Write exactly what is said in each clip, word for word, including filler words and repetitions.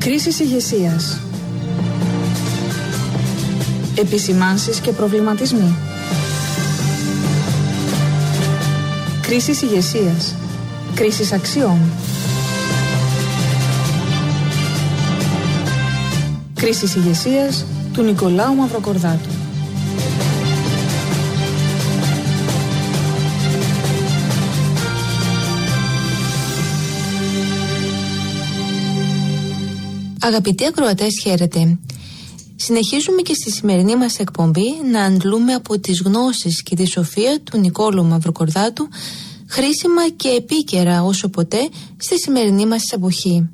Κρίσεις ηγεσίας. Επισημάνσεις και προβληματισμοί. Κρίσεις ηγεσίας. Κρίσεις αξιών. Κρίσεις ηγεσίας του Νικολάου Μαυροκορδάτου. Αγαπητοί ακροατές, χαίρετε. Συνεχίζουμε και στη σημερινή μας εκπομπή να αντλούμε από τις γνώσεις και τη σοφία του Νικόλου Μαυροκορδάτου, χρήσιμα και επίκαιρα όσο ποτέ στη σημερινή μας εποχή.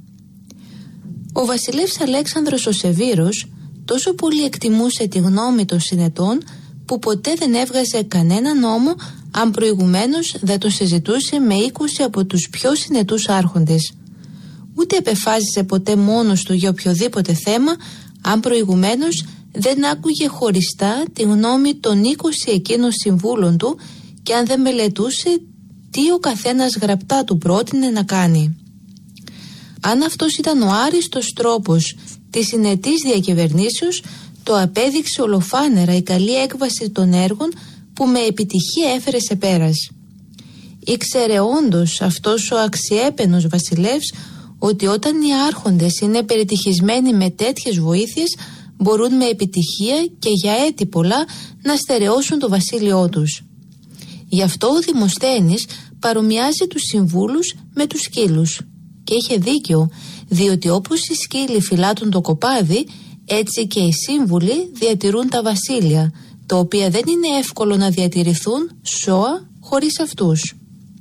Ο βασιλεύς Αλέξανδρος ο Σεβήρος τόσο πολύ εκτιμούσε τη γνώμη των συνετών που ποτέ δεν έβγαζε κανένα νόμο αν προηγουμένως δεν τον συζητούσε με είκοσι από τους πιο συνετούς άρχοντες. Ούτε επεφάσισε ποτέ μόνος του για οποιοδήποτε θέμα αν προηγουμένως δεν άκουγε χωριστά τη γνώμη των είκοσι εκείνων συμβούλων του και αν δεν μελετούσε τι ο καθένας γραπτά του πρότεινε να κάνει. Αν αυτός ήταν ο άριστος τρόπος της συνετής διακυβερνήσεως, το απέδειξε ολοφάνερα η καλή έκβαση των έργων που με επιτυχία έφερε σε πέρας. Ήξερε όντως αυτός ο αξιέπαινος βασιλεύς ότι όταν οι άρχοντες είναι περιτυχισμένοι με τέτοιες βοήθειες, μπορούν με επιτυχία και για έτη πολλά να στερεώσουν το βασίλειό τους. Γι' αυτό ο Δημοσθένης παρομοιάζει τους συμβούλους με τους σκύλους. Και είχε δίκιο, διότι όπως οι σκύλοι φυλάτουν το κοπάδι, έτσι και οι σύμβουλοι διατηρούν τα βασίλεια, τα οποία δεν είναι εύκολο να διατηρηθούν ζώα χωρίς αυτούς.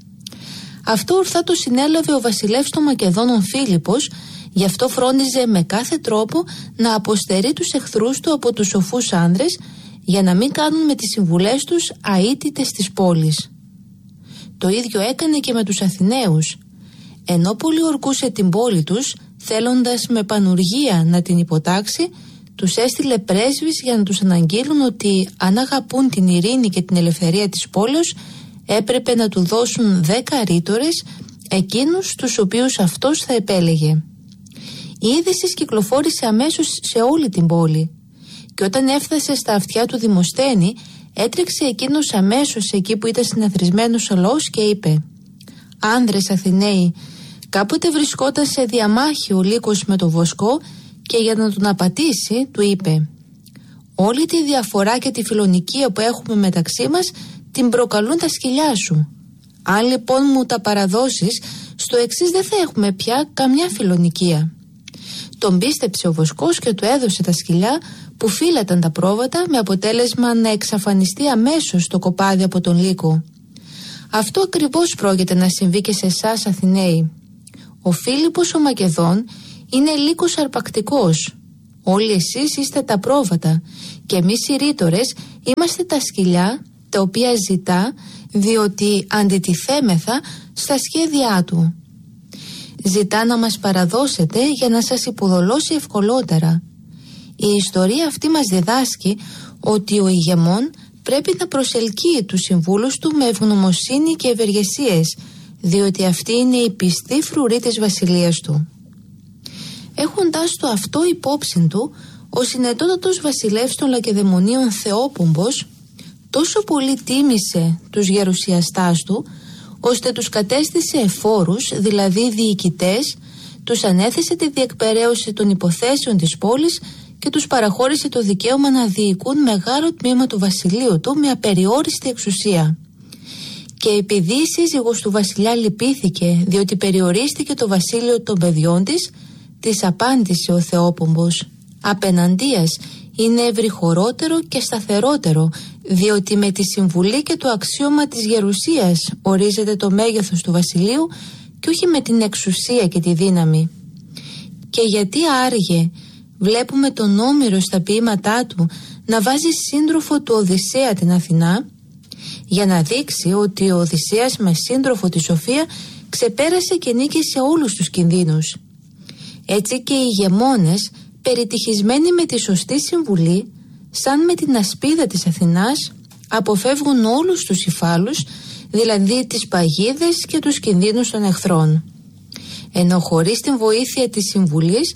Αυτό ορθά το συνέλαβε ο βασιλεύς των Μακεδόνων Φίλιππος, γι' αυτό φρόντιζε με κάθε τρόπο να αποστερεί τους εχθρούς του από τους σοφούς άνδρες, για να μην κάνουν με τις συμβουλές τους αίτητες της πόλης. Το ίδιο έκανε και με τους Αθηναίους. Ενώ πολύ ορκούσε την πόλη τους, θέλοντας με πανουργία να την υποτάξει, τους έστειλε πρέσβεις για να τους αναγγείλουν ότι αν αγαπούν την ειρήνη και την ελευθερία της πόλης, έπρεπε να του δώσουν δέκα ρήτορες, εκείνους τους οποίους αυτός θα επέλεγε. Η είδηση κυκλοφόρησε αμέσως σε όλη την πόλη και όταν έφτασε στα αυτιά του Δημοσθένη, έτρεξε εκείνος αμέσως εκεί που ήταν συναθρισμένος ο λαός και είπε: «Άνδρες Αθηναίοι, κάποτε βρισκόταν σε διαμάχη ο Λύκος με τον Βοσκό και για να τον απατήσει του είπε: όλη τη διαφορά και τη φιλονικία που έχουμε μεταξύ μας την προκαλούν τα σκυλιά σου. Αν λοιπόν μου τα παραδώσεις, στο εξής δεν θα έχουμε πια καμιά φιλονικία». Τον πίστεψε ο Βοσκός και του έδωσε τα σκυλιά που φύλαταν τα πρόβατα, με αποτέλεσμα να εξαφανιστεί αμέσως το κοπάδι από τον Λύκο. Αυτό ακριβώς πρόκειται να συμβεί και σε εσάς, Αθηναίοι. Ο Φίλιππος ο Μακεδόν είναι Λύκος αρπακτικός. Όλοι εσείς είστε τα πρόβατα και εμείς οι ρήτορες είμαστε τα σκυλιά, τα οποία ζητά διότι αντιτιθέμεθα στα σχέδιά του. Ζητά να μας παραδώσετε για να σας υποδολώσει ευκολότερα. Η ιστορία αυτή μας διδάσκει ότι ο ηγεμόν πρέπει να προσελκύει τους συμβούλους του με ευγνωμοσύνη και ευεργεσίες, διότι αυτή είναι η πιστή φρουρή της βασιλείας του. Έχοντας το αυτό υπόψη του, ο συνετότατος βασιλεύς των Λακεδαιμονίων Θεόπομπος τόσο πολύ τίμησε τους γερουσιαστάς του, ώστε τους κατέστησε εφόρους, δηλαδή διοικητές, τους ανέθεσε τη διεκπεραίωση των υποθέσεων της πόλης και τους παραχώρησε το δικαίωμα να διοικούν μεγάλο τμήμα του βασιλείου του με απεριόριστη εξουσία. Και επειδή η σύζυγος του βασιλιά λυπήθηκε διότι περιορίστηκε το βασίλειο των παιδιών της, της απάντησε ο Θεόπομπος: «Απεναντίας, είναι ευρυχωρότερο και σταθερότερο, διότι με τη συμβουλή και το αξίωμα της γερουσίας ορίζεται το μέγεθος του βασιλείου και όχι με την εξουσία και τη δύναμη». Και γιατί άργε βλέπουμε τον Όμηρο στα ποίηματά του να βάζει σύντροφο του Οδυσσέα την Αθηνά, για να δείξει ότι ο Οδυσσέας με σύντροφο τη Σοφία ξεπέρασε και νίκησε όλους τους κινδύνους. Έτσι και οι ηγεμόνες, περιτυχισμένοι με τη σωστή συμβουλή, σαν με την ασπίδα της Αθηνάς, αποφεύγουν όλους τους υφάλους, δηλαδή τις παγίδες και τους κινδύνους των εχθρών. Ενώ χωρίς την βοήθεια της συμβουλής,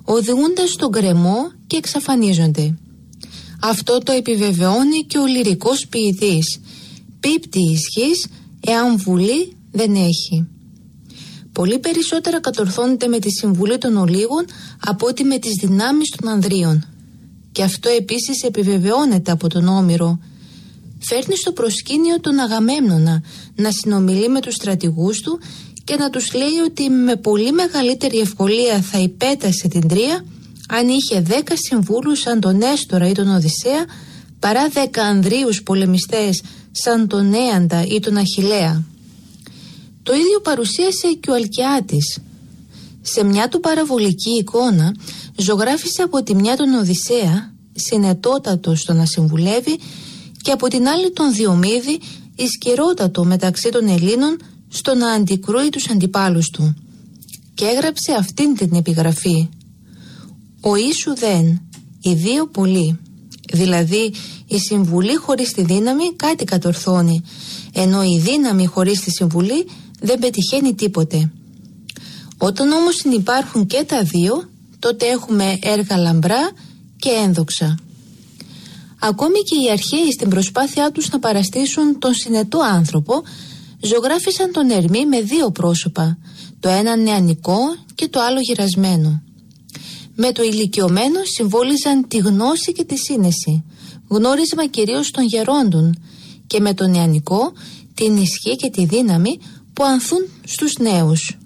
οδηγούνται στον γκρεμό και εξαφανίζονται. Αυτό το επιβεβαιώνει και ο λυρικός ποιητής. Πίπτη ισχύς εάν βουλή δεν έχει. Πολύ περισσότερα κατορθώνεται με τη συμβουλή των ολίγων από ότι με τις δυνάμεις των ανδρίων. Και αυτό επίσης επιβεβαιώνεται από τον Όμηρο. Φέρνει στο προσκήνιο τον Αγαμέμνονα να συνομιλεί με τους στρατηγούς του και να τους λέει ότι με πολύ μεγαλύτερη ευκολία θα υπέτασε την Τρία αν είχε δέκα συμβούλους σαν τον Έστορα ή τον Οδυσσέα παρά δέκα ανδρίους πολεμιστές σαν τον Έαντα ή τον Αχιλλέα. Το ίδιο παρουσίασε και ο Αλκιάτης. Σε μια του παραβολική εικόνα ζωγράφισε από τη μια τον Οδυσσέα, συνετότατο στο να συμβουλεύει, και από την άλλη τον Διομήδη, ισκαιρότατο μεταξύ των Ελλήνων, στο να αντικρούει τους αντιπάλους του. Και έγραψε αυτήν την επιγραφή: «Ο ίσου δεν, οι δύο πολλοί». Δηλαδή η συμβουλή χωρίς τη δύναμη κάτι κατορθώνει, ενώ η δύναμη χωρίς τη συμβουλή δεν πετυχαίνει τίποτε. Όταν όμως συνυπάρχουν και τα δύο, τότε έχουμε έργα λαμπρά και ένδοξα. Ακόμη και οι αρχαίοι στην προσπάθειά τους να παραστήσουν τον συνετό άνθρωπο, ζωγράφισαν τον Ερμή με δύο πρόσωπα, το ένα νεανικό και το άλλο γερασμένο. Με το ηλικιωμένο συμβόλιζαν τη γνώση και τη σύνεση, γνώρισμα κυρίως των γερόντων, και με το νεανικό την ισχύ και τη δύναμη που ανθούν στους νέους.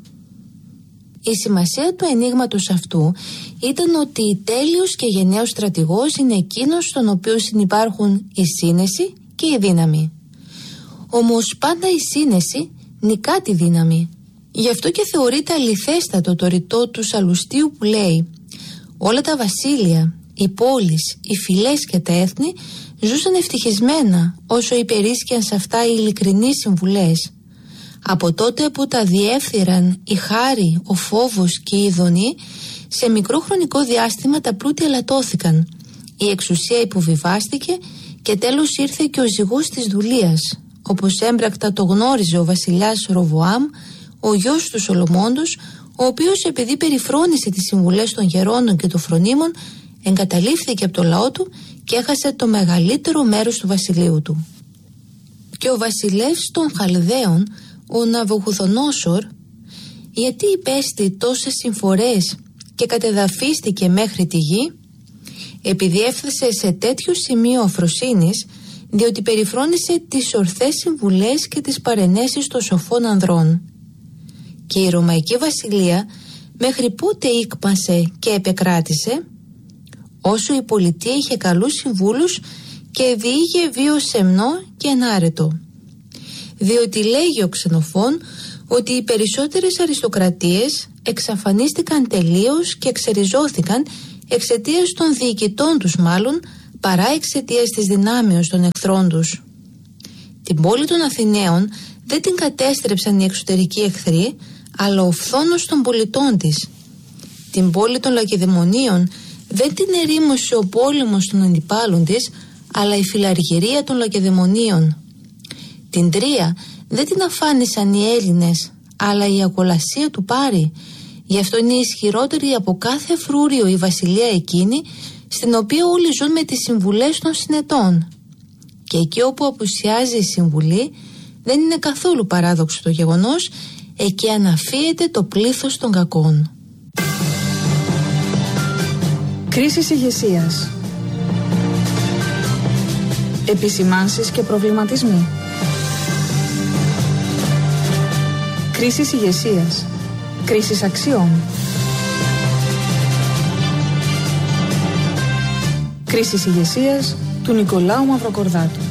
Η σημασία του ενίγματος αυτού ήταν ότι τέλειος και γενναίος στρατηγός είναι εκείνος στον οποίο συνυπάρχουν η σύνεση και η δύναμη. Όμως πάντα η σύνεση νικά τη δύναμη. Γι' αυτό και θεωρείται αληθέστατο το ρητό του Σαλουστίου που λέει: «Όλα τα βασίλεια, οι πόλεις, οι φυλές και τα έθνη ζούσαν ευτυχισμένα όσο υπερίσκιαν σε αυτά οι ειλικρινείς συμβουλές. Από τότε που τα διέφθυραν η χάρη, ο φόβος και η ειδονή, σε μικρό χρονικό διάστημα τα πλούτη ελαττώθηκαν, η εξουσία υποβιβάστηκε και τέλος ήρθε και ο ζυγός της δουλείας, όπως έμπρακτα το γνώριζε ο βασιλιάς Ροβοάμ, ο γιος του Σολομώντος, ο οποίος επειδή περιφρόνησε τις συμβουλές των γερόντων και των φρονίμων, εγκαταλείφθηκε από το λαό του και έχασε το μεγαλύτερο μέρος του βασιλείου του». Και ο βασιλεύς των Χαλδαίων, ο Ναβουχουδονόσορ, γιατί υπέστη τόσες συμφορές και κατεδαφίστηκε μέχρι τη γη? Επειδή έφτασε σε τέτοιο σημείο αφροσύνης, διότι περιφρόνησε τις ορθές συμβουλές και τις παρενέσεις των σοφών ανδρών. Και η Ρωμαϊκή Βασιλεία μέχρι πότε ήκπασε και επεκράτησε? Όσο η πολιτεία είχε καλούς συμβούλους και διήγε βίο σεμνό και ενάρετο. Διότι λέγει ο Ξενοφών ότι οι περισσότερες αριστοκρατίες εξαφανίστηκαν τελείως και εξεριζώθηκαν εξαιτίας των διοικητών τους μάλλον, παρά εξαιτίας της δυνάμεως των εχθρών τους. Την πόλη των Αθηναίων δεν την κατέστρεψαν οι εξωτερικοί εχθροί, αλλά ο φθόνος των πολιτών της. Την πόλη των Λακεδαιμονίων δεν την ερήμωσε ο πόλεμος των αντιπάλων της, αλλά η φιλαργυρία των Λακεδαιμονίων. Την Τρία δεν την αφάνισαν οι Έλληνες, αλλά η ακολασία του Πάρη. Γι' αυτό είναι ισχυρότερη από κάθε φρούριο η βασιλεία εκείνη, στην οποία όλοι ζουν με τις συμβουλές των συνετών. Και εκεί όπου απουσιάζει η συμβουλή, δεν είναι καθόλου παράδοξο το γεγονός, εκεί αναφύεται το πλήθος των κακών. Κρίσεις ηγεσίας. Επισημάνσεις και προβληματισμοί. Κρίσεις ηγεσίας. Κρίσεις αξιών. Κρίσεις ηγεσίας του Νικολάου Μαυροκορδάτου.